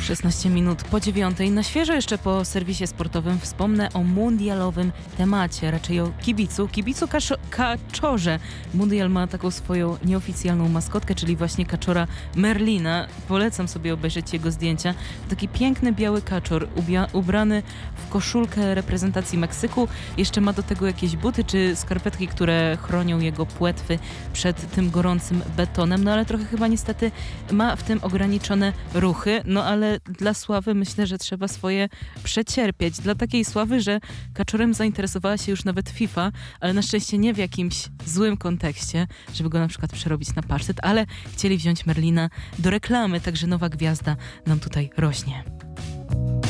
16 minut po 9. Na świeżo jeszcze po serwisie sportowym wspomnę o mundialowym temacie, raczej o kibicu kaczorze. Mundial ma taką swoją nieoficjalną maskotkę, czyli właśnie kaczora Merlina. Polecam sobie obejrzeć jego zdjęcia. Taki piękny biały kaczor, ubrany w koszulkę reprezentacji Meksyku. Jeszcze ma do tego jakieś buty czy skarpetki, które chronią jego płetwy przed tym gorącym betonem. No ale trochę chyba niestety ma w tym ograniczone ruchy. No ale dla sławy myślę, że trzeba swoje przecierpieć. Dla takiej sławy, że kaczorem zainteresowała się już nawet FIFA, ale na szczęście nie w jakimś złym kontekście, żeby go na przykład przerobić na pasztet, ale chcieli wziąć Merlina do reklamy, także nowa gwiazda nam tutaj rośnie.